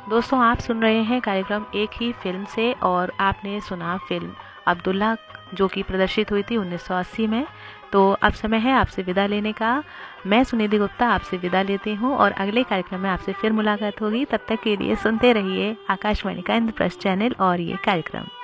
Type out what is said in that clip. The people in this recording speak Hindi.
दोस्तों, आप सुन रहे हैं कार्यक्रम एक ही फिल्म से और आपने सुना फिल्म अब्दुल्ला, जो कि प्रदर्शित हुई थी 1980 में। तो अब समय है आपसे विदा लेने का। मैं सुनिधि गुप्ता आपसे विदा लेती हूँ और अगले कार्यक्रम में आपसे फिर मुलाकात होगी। तब तक के लिए सुनते रहिए आकाशवाणी का इंद्रप्रस्थ चैनल और ये कार्यक्रम।